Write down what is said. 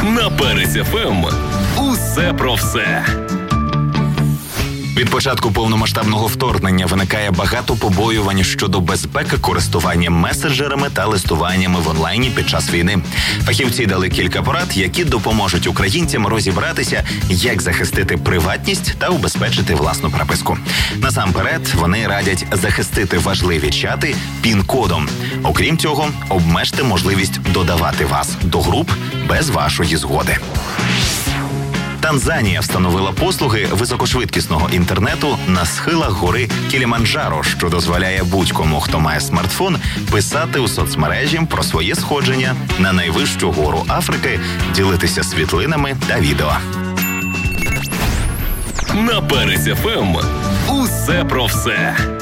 На Перець ФМ. Усе про все. Від початку повномасштабного вторгнення виникає багато побоювань щодо безпеки користування меседжерами та листуваннями в онлайні під час війни. Фахівці дали кілька порад, які допоможуть українцям розібратися, як захистити приватність та убезпечити власну переписку. Насамперед, вони радять захистити важливі чати пін-кодом. Окрім цього, обмежте можливість додавати вас до груп без вашої згоди. Танзанія встановила послуги високошвидкісного інтернету на схилах гори Кіліманджаро, що дозволяє будь-кому, хто має смартфон, писати у соцмережі про своє сходження на найвищу гору Африки, ділитися світлинами та відео. На Перець ФМ. Усе про все.